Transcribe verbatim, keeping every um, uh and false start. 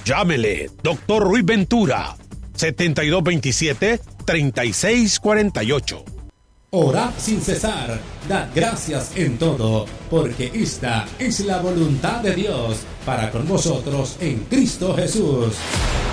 Llámele, doctor Ruiz Ventura, setenta y dos veintisiete, treinta y seis cuarenta y ocho. Orad sin cesar, dad gracias en todo, porque esta es la voluntad de Dios para con vosotros en Cristo Jesús.